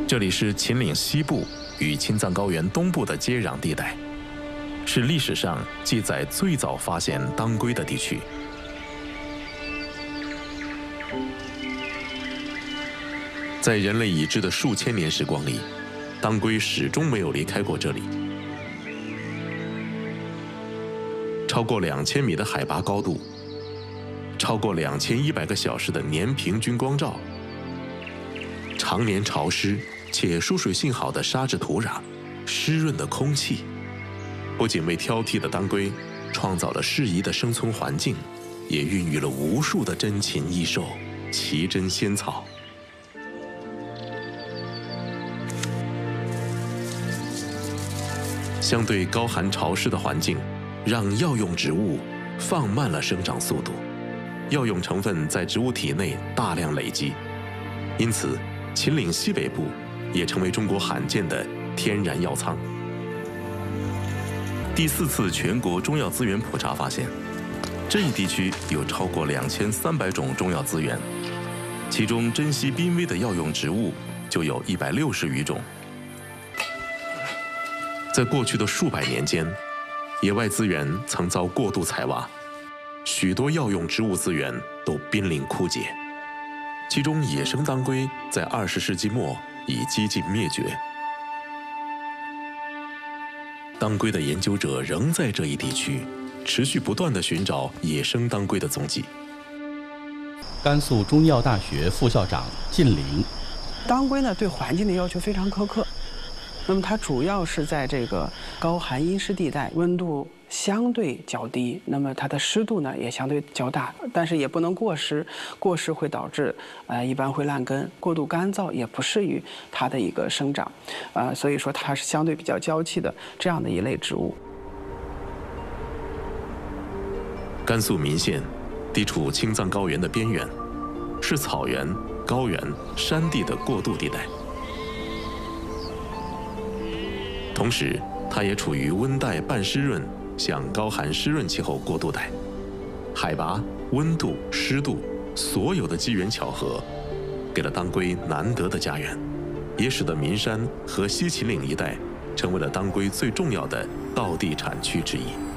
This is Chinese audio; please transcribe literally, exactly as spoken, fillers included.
这里是秦岭西部与青藏高原东部的接壤地带，是历史上记载最早发现当归的地区。在人类已知的数千年时光里，当归始终没有离开过这里。超过两千米的海拔高度，超过两千一百个小时的年平均光照，常年潮湿且疏水性好的沙质土壤，湿润的空气，不仅为挑剔的当归创造了适宜的生存环境，也孕育了无数的珍禽异兽、奇珍仙草。相对高寒潮湿的环境，让药用植物放慢了生长速度，药用成分在植物体内大量累积，因此秦岭西北部也成为中国罕见的天然药仓。 第四次全国中药资源普查发现，这一地区有超过两千三百种中药资源，其中珍稀濒危的药用植物就有一百六十余种。 在过去的数百年间，野外资源曾遭过度采挖，许多药用植物资源都濒临枯竭，其中野生当归在二十世纪末已几近灭绝。当归的研究者仍在这一地区持续不断地寻找野生当归的踪迹。 甘肃中医药大学副校长靳玲， 当归呢对环境的要求非常苛刻，那么它主要是在这个高寒阴湿地带，温度相对较低，那么它的湿度呢也相对较大，但是也不能过湿，过湿会导致呃一般会烂根，过度干燥也不适于它的一个生长，呃所以说它是相对比较娇气的这样的一类植物。 甘肃岷县地处青藏高原的边缘，是草原、高原、山地的过渡地带。同时，它也处于温带半湿润向高寒湿润气候过渡带，海拔、温度、湿度，所有的机缘巧合，给了当归难得的家园，也使得岷山和西秦岭一带成为了当归最重要的道地产区之一。